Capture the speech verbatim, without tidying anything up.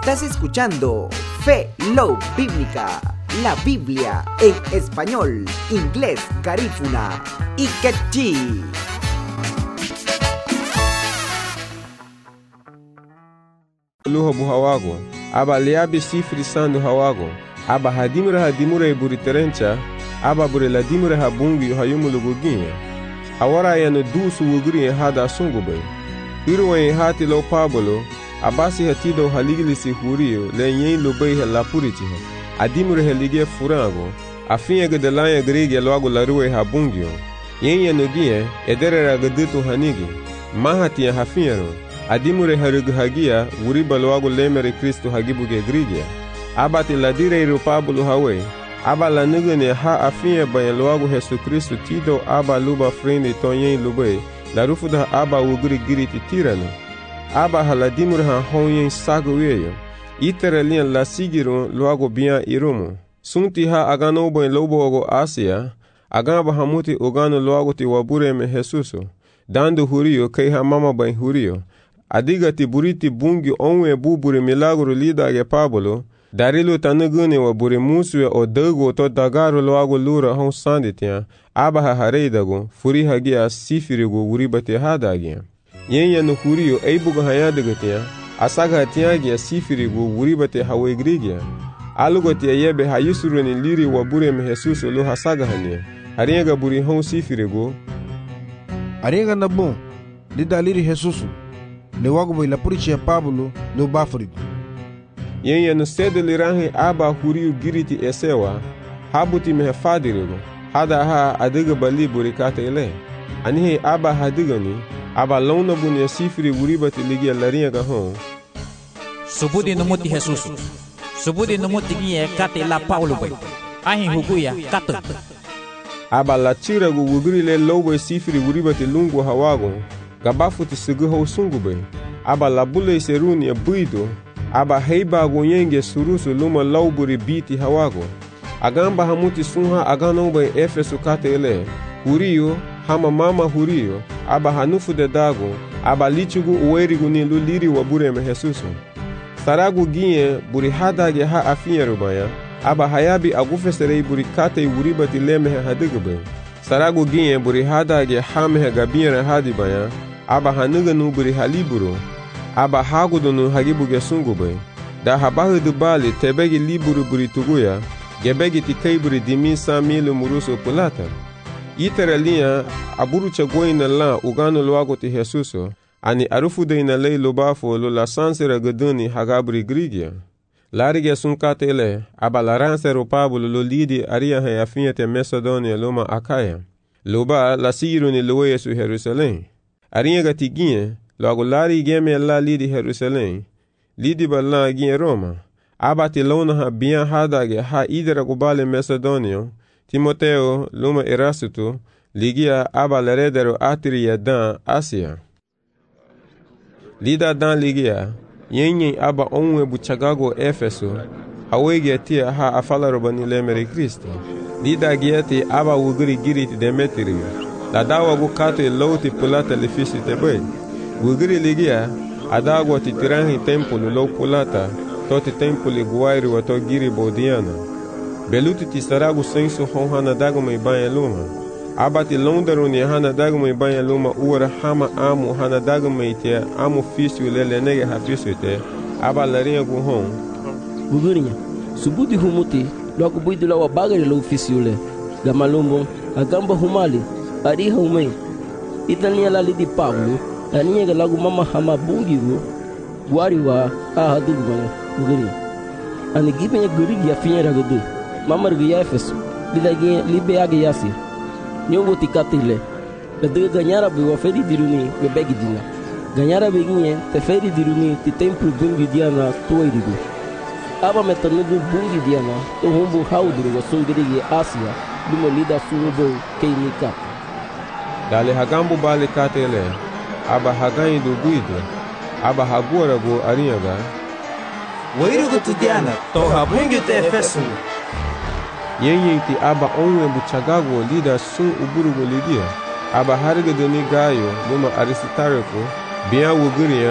Estás escuchando Fe Love Bíblica, la Biblia en español, inglés, garífuna y quechí. Luha bu hawago, aba liabi sifri sandu hawago, aba hadimura hadimura iburi terencha, aba buri ladimura habungi hayumuluguginha. Awara yanu dusu wuguri hada sungubay. Iruwa hati lo pabolo, abasi hatido haligilisi hurio, le yen lubay lapuritiho. Adimura helige furango, afinha gadelanya grege logo laruwe habungio. Yen yanugie, ederera gadutu hanigi, mahati hafinharo. Adimure harugu hagia, wuriba logo lemere Kristo hagibuge grigia. Abati ladire iru pabolo hawe. Aba la nugane ha afinha bayan logo Jesu Kristo tido aba luba frende tonyen lube, la rufuda aba wuguri giriti tirano. Aba haladimur ha honyen sago weyo. Itere lian la sigiro logo bian irumo. Sunti ha agano bayan lobo ogo Asia, agamba hamuti ogano logo ti wabure me Jesuso. Dando hurio kei ha mama bayan hurio. Adigati buriti bungi onwe bubure milagro lida ge pabolo. Darilo tanugune wa buri muswe o dago to dagaro loago lura hon sanditia, aba ha hareidago, furi hagia sifirigo wuribate hadagia. Yenya no hurio eibugo hayadagatia, asaga hatiagia sifirigo wuribate hawegrigia. Alugotia yebe hayusuruni liri wa bure me Jesuso lo hasaga hania. Hariega buri hon sifirigo. Ariega na bom, lida liri Jesuso, le wago boi la purichia Pablo lo bafrigo. Yenya no sede liranhe aba huriu giriti esewa, habuti mehe fadirigo, hada ha adiga bali burikata ele. Anihe aba hadigani, aba lona bunya sifiri wuribati ligia larinha gahon. Subudi numuti Jesus. Subudi numuti gie kate la Paulo bay. Ahin huguya kato. Aba la tirago wuguri le lobo sifiri wuribati lungu hawago, gabafuti seguho sungu bay. Aba la bule seruni buido, aba heiba gonyenge surusu luma lauburi biti hawago. Agamba hamuti sunha aganomba Efeso katele. Hurio, hama mama hurio, aba hanufu de dago, aba lichugu uwerigu ni luliri wa bure me Jesuso. Saragu ginye buri hadage ha afinha rubaya, aba hayabi agufeserei buri kate wuribati lemehe hadigube. Saragu ginye buri hadage hamehe gabinre hadibaya, aba hanuganu buri haliburo. Aba hagudunu hagibuge sungube. Da habahu dubali tebegi liburu buri tuguya, gebegi tikei buri dimi sa milu muruso pulata. Itere linha aburu chagoina la ugano loago ti Jesuso, ani arufude ina lei lobafo lo la sansera gaduni hagabri grigia. Larige sunkate ele, aba laransero Pablo lo lidi aria he afinha te Macedonia loma Akaya. Loba la siru ni loe su Jerusalém. Arinha gatiginha, logo lari geme la lidi Jerusalém, lidi bala gien Roma. Abati lona ha bian hadage ha idera gubale Macedonio, Timoteo luma Erasuto, ligia aba leredero atria dan Asia. Lida dan ligia, yenyen aba onwe buchagago Efeso, hawege tia ha afala robani lemere Kristo. Lida gieti aba wuguri giriti Demetrio, la dawa gukate louti pulata lefisi tebe. Wugiri ligia, adagwa ti tirangi tempulu lo pulata, toti tempuli guairi wa to giri bodiana. Beluti ti saragu sensu hon hana daguma ibanya luma. Abati londaru ni hana daguma ibanya luma uwara hama amu hana daguma itia amu fisiu lele nege hafisu ite, aba larinha gu hon. Wugirinya, subudi humuti, logo buidu la wabagari lo fisiu le. Gamalumbo, agamba humali, ariha umei. Itania la lidi Pablo, aniga lagu mama hama bungigo wari wa aha dugmane guri ani gibenya guri ya fiera gudu mama rigi ya Efeso bilagi libe age yasi nyongo tikatile la de ganyara bi wa feri diruni be begidina ganyara be ginye te feri diruni ti templu bungi diana toirigo aba metanu bungi diana to humbu haudru wa sungiri Asia dumo lida sunubo keinika Dale hagambu bale katele. Aba haganyi do guido, aba hagora go arinhaga. Wairugo tudiana, to habungi te Efeso. Yenyen ti aba onwe buchagago lida sun uburugo lidia. Aba harga doni gayo, numa Aristarco, biya wuguriya